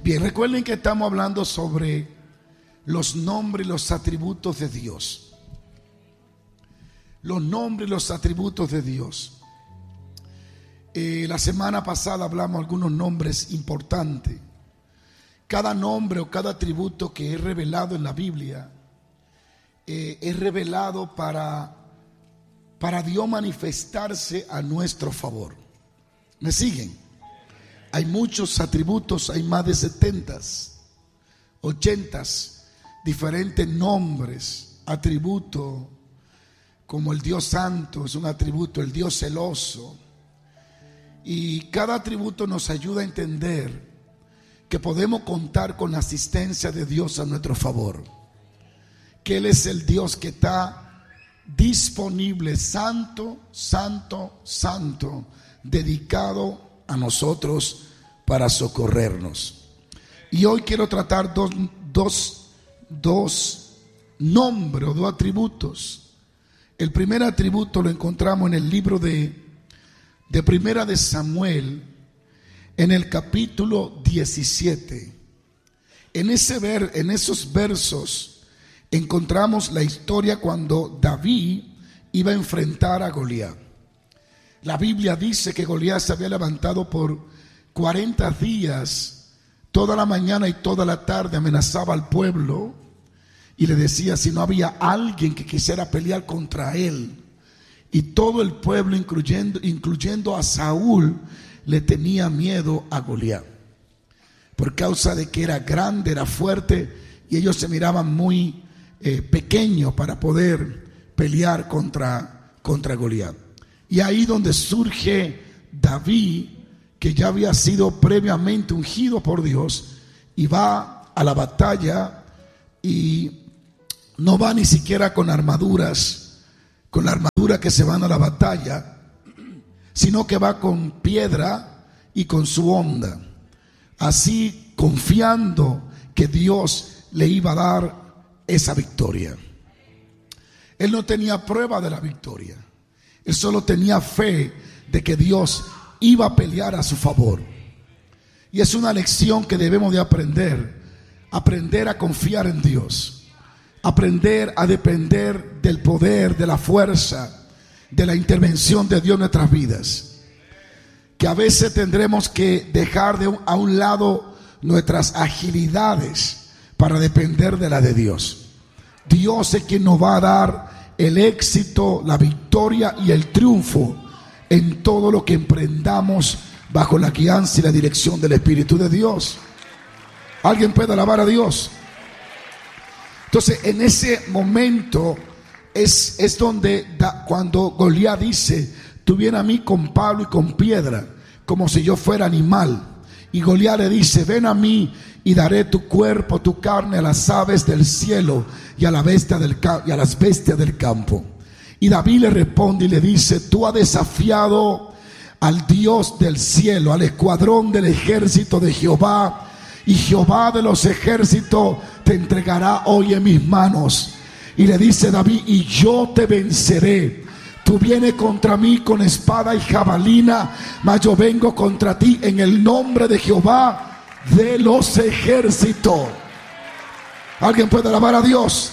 Bien, recuerden que estamos hablando sobre los nombres y los atributos de Dios. Los nombres y los atributos de Dios. La semana pasada hablamos de algunos nombres importantes. Cada nombre o cada atributo que es revelado en la Biblia es revelado para Dios manifestarse a nuestro favor. ¿Me siguen? Hay muchos atributos, hay más de 70, 80 diferentes nombres, atributos, como el Dios santo es un atributo, el Dios celoso. Y cada atributo nos ayuda a entender que podemos contar con la asistencia de Dios a nuestro favor. Que Él es el Dios que está disponible, santo, santo, santo, dedicado a nosotros para socorrernos. Y hoy quiero tratar dos nombres o dos atributos. El primer atributo lo encontramos en el libro de Primera de Samuel, en el capítulo 17. En esos versos encontramos la historia cuando David iba a enfrentar a Goliat. La Biblia dice que Goliat se había levantado por 40 días, toda la mañana y toda la tarde amenazaba al pueblo y le decía si no había alguien que quisiera pelear contra él. Y todo el pueblo, incluyendo a Saúl, le tenía miedo a Goliat, por causa de que era grande, era fuerte, y ellos se miraban muy pequeños para poder pelear contra Goliat. Y ahí donde surge David, que ya había sido previamente ungido por Dios, y va a la batalla y no va ni siquiera con armaduras, con la armadura que se van a la batalla, sino que va con piedra y con su honda, así confiando que Dios le iba a dar esa victoria. Él no tenía prueba de la victoria, él solo tenía fe de que Dios iba a pelear a su favor. Y es una lección que debemos de aprender a confiar en Dios, aprender a depender del poder, de la fuerza, de la intervención de Dios en nuestras vidas. Que a veces tendremos que dejar a un lado nuestras agilidades para depender de la de Dios. Dios es quien nos va a dar el éxito, la victoria y el triunfo en todo lo que emprendamos bajo la guianza y la dirección del Espíritu de Dios. ¿Alguien puede alabar a Dios? Entonces, en ese momento es donde cuando Goliat dice: tú vienes a mí con palo y con piedra, como si yo fuera animal. Y Goliat le dice: ven a mí y daré tu cuerpo, tu carne a las aves del cielo y a las bestias del campo. Y David le responde y le dice: tú has desafiado al Dios del cielo, al escuadrón del ejército de Jehová, y Jehová de los ejércitos te entregará hoy en mis manos. Y le dice David: y yo te venceré. Tú vienes contra mí con espada y jabalina, mas yo vengo contra ti en el nombre de Jehová de los ejércitos. ¿Alguien puede alabar a Dios?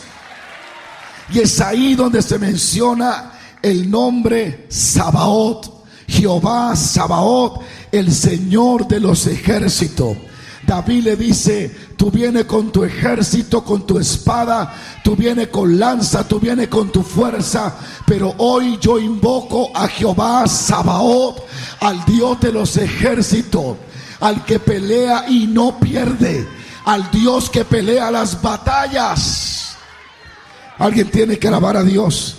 Y es ahí donde se menciona el nombre Sabaoth, Jehová Sabaoth, el Señor de los ejércitos. David le dice: tú vienes con tu ejército, con tu espada, tú vienes con lanza, tú vienes con tu fuerza, pero hoy yo invoco a Jehová Sabaoth, al Dios de los ejércitos, al que pelea y no pierde, al Dios que pelea las batallas. Alguien tiene que alabar a Dios.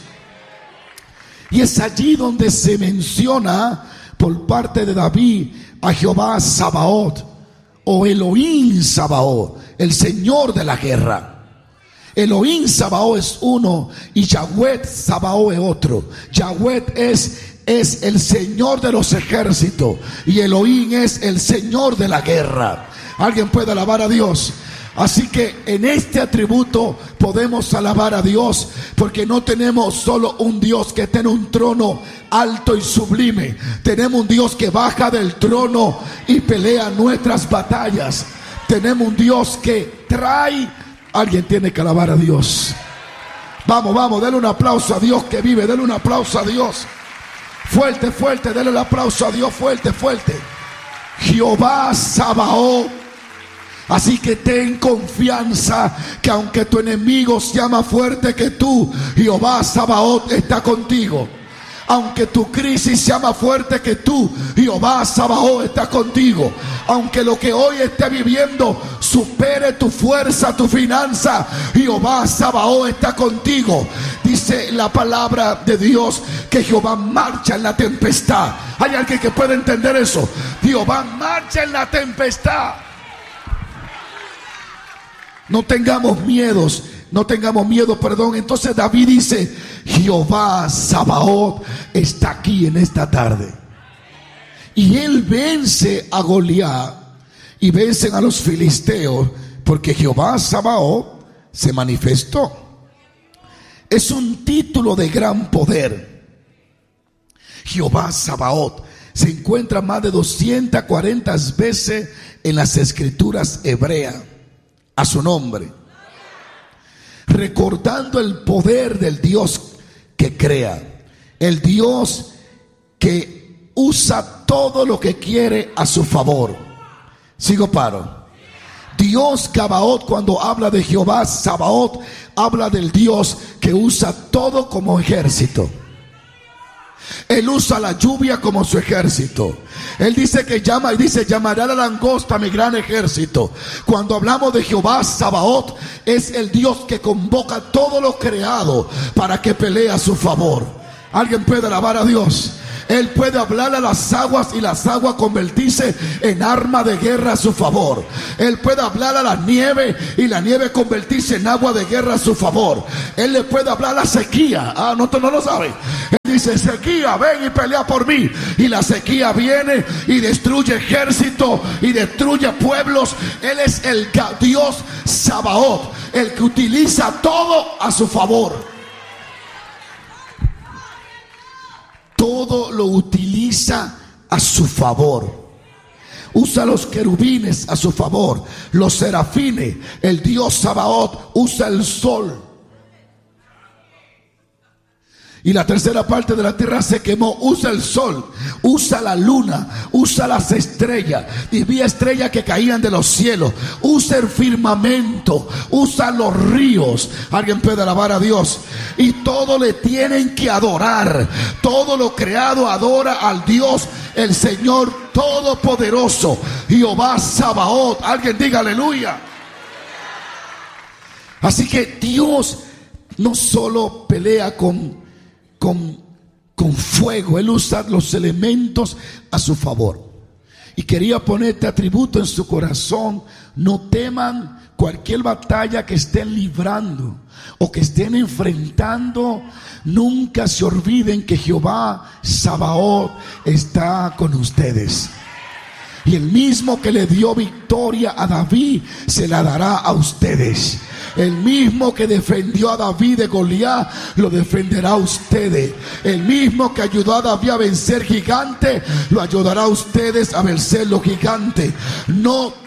Y es allí donde se menciona por parte de David a Jehová Sabaoth, o Elohim Sabaoth, el Señor de la guerra. Elohim Sabaoth es uno y Yahweh Sabaoth es otro. Yahweh es el Señor de los ejércitos y Elohim es el Señor de la guerra. Alguien puede alabar a Dios. Así que en este atributo podemos alabar a Dios, porque no tenemos solo un Dios que tiene un trono alto y sublime. Tenemos un Dios que baja del trono y pelea nuestras batallas. Tenemos un Dios que trae. Alguien tiene que alabar a Dios. Vamos, vamos, denle un aplauso a Dios que vive. Denle un aplauso a Dios. Fuerte, fuerte, denle el aplauso a Dios. Fuerte, fuerte. Jehová Sabaoth. Así que ten confianza que aunque tu enemigo sea más fuerte que tú, Jehová Sabaoth está contigo. Aunque tu crisis sea más fuerte que tú, Jehová Sabaoth está contigo. Aunque lo que hoy esté viviendo supere tu fuerza, tu finanza, Jehová Sabaoth está contigo. Dice la palabra de Dios que Jehová marcha en la tempestad. ¿Hay alguien que puede entender eso? Jehová marcha en la tempestad. No tengamos miedos. No tengamos miedo, perdón. Entonces David dice: Jehová Sabaoth está aquí en esta tarde. Y él vence a Goliat y vencen a los filisteos, porque Jehová Sabaoth se manifestó. Es un título de gran poder. Jehová Sabaoth se encuentra más de 240 veces en las escrituras hebreas a su nombre, recordando el poder del Dios que crea, el Dios que usa todo lo que quiere a su favor. Sigo paro. Dios Sabaoth, cuando habla de Jehová Sabaoth, habla del Dios que usa todo como ejército. Él usa la lluvia como su ejército. Él dice que llama y dice: llamaré a la langosta mi gran ejército. Cuando hablamos de Jehová Sabaoth, es el Dios que convoca todo lo creado para que pelee a su favor. ¿Alguien puede alabar a Dios? Él puede hablar a las aguas y las aguas convertirse en arma de guerra a su favor. Él puede hablar a la nieve y la nieve convertirse en agua de guerra a su favor. Él le puede hablar a la sequía. No lo sabe. Él dice: sequía, ven y pelea por mí. Y la sequía viene y destruye ejércitos y destruye pueblos. Él es el Dios Sabaoth, el que utiliza todo a su favor. Todo lo utiliza a su favor. Usa los querubines a su favor, los serafines. El Dios Sabaoth usa el sol. Y la tercera parte de la tierra se quemó. Usa el sol, usa la luna, usa las estrellas. Y vi estrellas que caían de los cielos. Usa el firmamento, usa los ríos. Alguien puede alabar a Dios. Y todo le tienen que adorar. Todo lo creado adora al Dios, el Señor Todopoderoso, Jehová Sabaoth. Alguien diga aleluya. Así que Dios no solo pelea con fuego. Él usa los elementos a su favor. Y quería poner este atributo en su corazón: no teman cualquier batalla que estén librando o que estén enfrentando. Nunca se olviden que Jehová Sabaoth está con ustedes. Y el mismo que le dio victoria a David se la dará a ustedes. El mismo que defendió a David de Goliat lo defenderá a ustedes. El mismo que ayudó a David a vencer gigantes lo ayudará a ustedes a vencer los gigantes. No